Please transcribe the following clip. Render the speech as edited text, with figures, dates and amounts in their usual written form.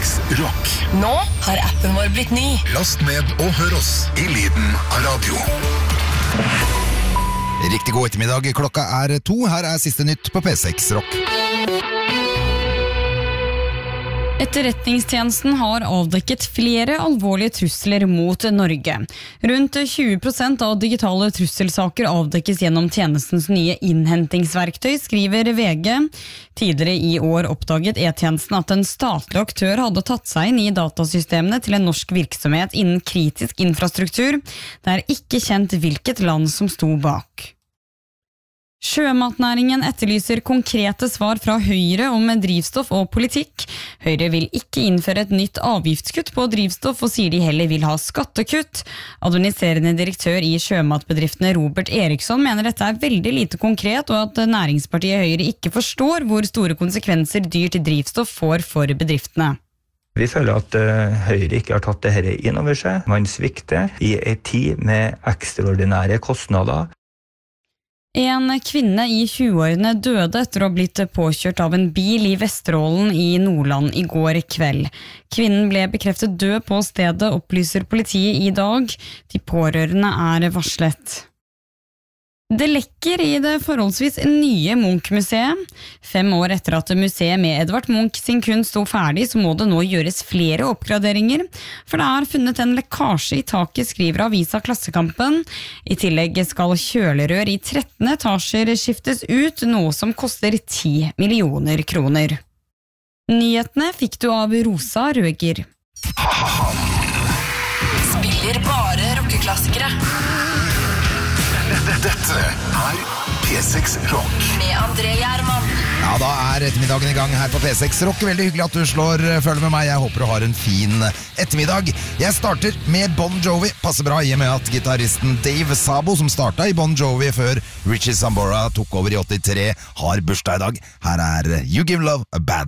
P6 Rock. Nå har appen vår blitt ny. Last ned og hør oss I lyden av radio. Riktig god ettermiddag, klokka 2. Her siste nytt på P6 Rock. Etterretningstjenesten har avdekket flere alvorlige trusler mot Norge. Rundt 20% av digitale trusselsaker avdekkes gjennom tjenestens nye innhentingsverktøy, skriver VG. Tidligere I år oppdaget E-tjenesten at en statlig aktør hadde tatt seg inn I datasystemene til en norsk virksomhet innen kritisk infrastruktur. Det ikke kjent hvilket land som sto bak. Sjømatnæringen etterlyser konkrete svar fra Høyre om drivstoff og politikk. Høyre vil ikke innføre et nytt avgiftskutt på drivstoff og sier de heller vil ha skattekutt. Administrerende direktør I sjømatbedriftene Robert Eriksson mener dette veldig lite konkret og at næringspartiet Høyre ikke forstår hvor store konsekvenser dyrt drivstoff får for bedriftene. Vi føler at Høyre ikke har tatt dette inn over seg. Man svikter I en tid med ekstraordinære kostnader. En kvinne I 20-årene døde etter å ha blitt påkjørt av en bil I Vesterålen I Nordland I går kveld. Kvinnen ble bekreftet død på stedet, opplyser politiet I dag. De pårørende varslet. Det lekker I det forholdsvis nye Munch-museet. 5 år etter at museet med Edvard Munch sin kunst sto ferdig, så må det nå gjøres flere oppgraderinger. For det funnet en lekkasje I taket, skriver avisa Klassekampen. I tillegg skal kjølerør I 13 etasjer skiftes ut, noe som koster 10 millioner kroner. Nyhetene fikk du av Rosa Røger. Spiller bare rockeklassikere. Dette P6 Rock. Med André Gjerman. Ja, da ettermiddagen I gang her på P6 Rock. Veldig hyggelig at du følger med meg. Jeg håper du har en fin ettermiddag. Jeg starter med Bon Jovi. Passer bra I og med at gitaristen Dave Sabo, som startet I Bon Jovi før Richie Sambora tok over I 83, har bursdag I dag. Her You Give Love a Bad